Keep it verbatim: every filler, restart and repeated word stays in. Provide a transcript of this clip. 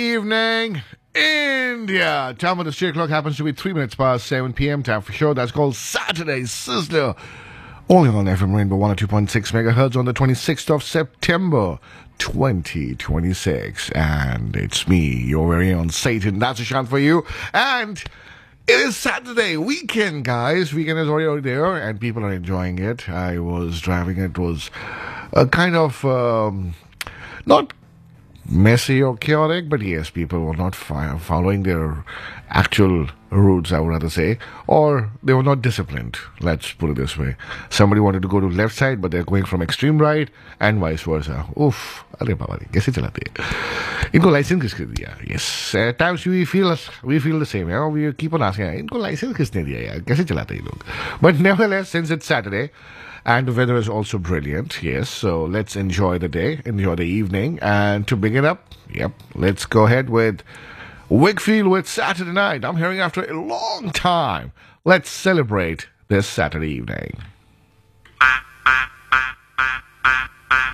Evening, India. Time of the street clock happens to be three minutes past seven p.m. Time for show that's called Saturday Sizzler. Only on F M Rainbow one oh two point six megahertz on the twenty-sixth of September, twenty twenty-six. And it's me, your very own Satan. That's a chant for you. And it is Saturday weekend, guys. Weekend is already there, and people are enjoying it. I was driving. It was a kind of um, not messy or chaotic, but yes, people were not fi- following their actual routes, I would rather say, or they were not disciplined. Let's put it this way. Somebody wanted to go to left side, but they're going from extreme right, and vice versa. Oof, अरे बाबा रे, कैसे चलाते हैं? इनको licence किसने दिया? Yes, at times we feel we feel the same. Yeah? We keep on asking, इनको licence किसने दिया यार? कैसे चलाते हैं ये लोग? But nevertheless, since it's Saturday, and the weather is also brilliant, yes, so let's enjoy the day, enjoy the evening, and to begin up, yep, let's go ahead with Wakefield with Saturday Night. I'm hearing after a long time. Let's celebrate this Saturday evening.